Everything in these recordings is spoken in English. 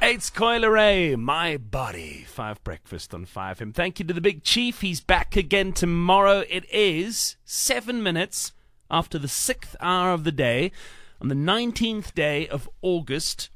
It's Coil Ray, My Body. 5 Breakfast on 5FM. Thank you to the Big Chief. He's back again tomorrow. It is 7 minutes after the 6th hour of the day on the 19th day of August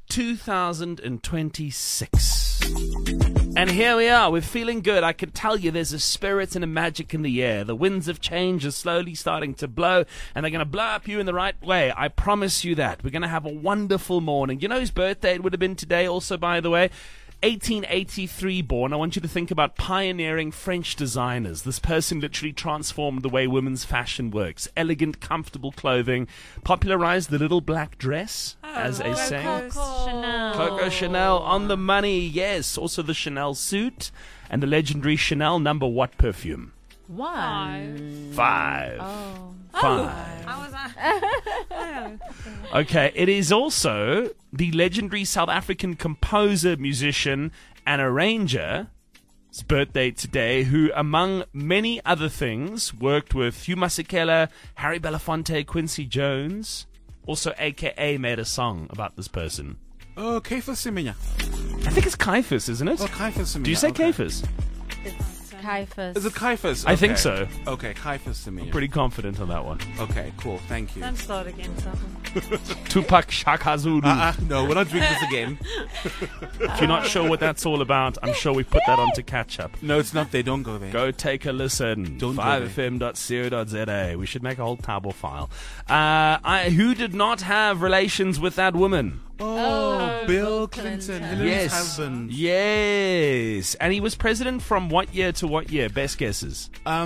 2026. And here we are. We're feeling good. I can tell you there's a spirit and a magic in the air. The winds of change are slowly starting to blow, and they're going to blow up you in the right way. I promise you that. We're going to have a wonderful morning. You know whose birthday it would have been today also, by the way? 1883 born. I want you to think about pioneering French designers. This person literally transformed the way women's fashion works. Elegant, comfortable clothing. Popularized the little black dress, as a saying. Coco Chanel on the money, yes. Also the Chanel suit and the legendary Chanel number what perfume? 1. 5. Oh. 5. How was I? Okay, it is also the legendary South African composer, musician, and arranger's birthday today, who, among many other things, worked with Hugh Masekela, Harry Belafonte, Quincy Jones. Also, AKA made a song about this person. Oh, Caiphus Semenya. I think it's Caiphus, isn't it? Oh, Caiphus Semenya. Do you say okay. Caiphus? It's Caiphus. Is it Caiphus? I think Okay. so. Okay, Caiphus Semenya. Pretty confident on that one. Okay, cool. Thank you. Don't start again, something. Tupac Shaka Zulu. No, we're not drinking this again. If you're not sure what that's all about, I'm sure we put that on to catch up. No, it's not there. Don't go there. Go take a listen. Don't go 5fm.co.za. We should make a whole table file. Who did not have relations with that woman? Oh, Bill Clinton. Hillary's Yes. husband. Yes. And he was president from what year to what year? Best guesses.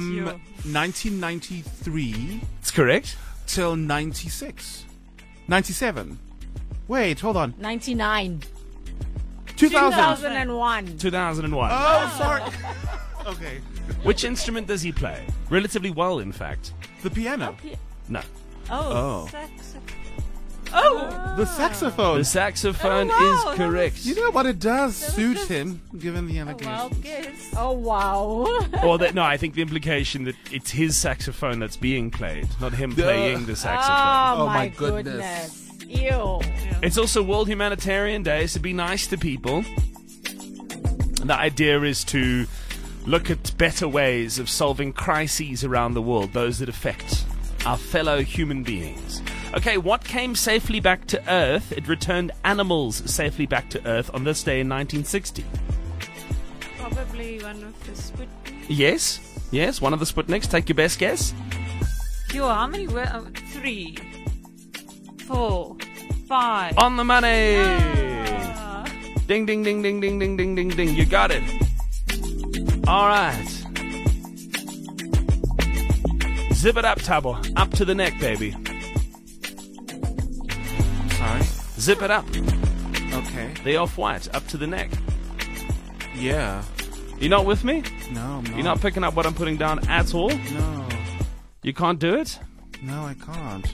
1993 That's correct. till 96. 97. Wait, hold on. 99. 2000. 2001. 2001. Oh, sorry. Okay. Which instrument does he play? Relatively well, in fact. The piano. No. Oh. Oh. The saxophone. The saxophone Oh, wow. is correct. You know what? It does suit him, given the Wild allegations. guess. Oh, wow. Or that, no, I think the implication that it's his saxophone that's being played, not him playing the saxophone. Oh, my my goodness. goodness. Ew. It's also World Humanitarian Day, so be nice to people. And the idea is to look at better ways of solving crises around the world, those that affect our fellow human beings. Okay, what came safely back to Earth? It returned animals safely back to Earth on this day in 1960. Probably one of the Sputnik. Yes, one of the Sputniks. Take your best guess. Yo, how many were? 3, 4, 5. On the money! Ah. Ding, ding, ding, ding, ding, ding, ding, ding, ding. You got it. All right. Zip it up, Tabo. Up to the neck, baby. Sorry. Zip it up. Okay. The off-white, up to the neck. Yeah. You not with me? No, I'm not. You're not picking up what I'm putting down at all? No. You can't do it? No, I can't.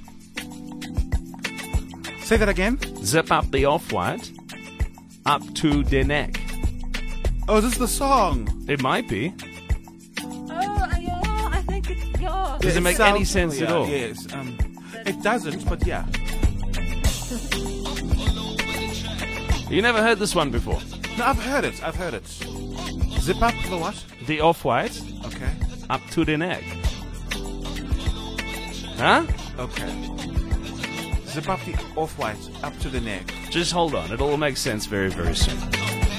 Say that again. Zip up the off-white, up to the neck. Oh, is this the song? It might be. Oh, yeah, I think it's yours. Does it make sounds any sense at all? Yes. It doesn't, but yeah. You never heard this one before? No, I've heard it. Zip up the what? The off-white, Okay. up to the neck. Huh? Okay. Zip up the off-white up to the neck. Just hold on. It all makes sense very, very soon.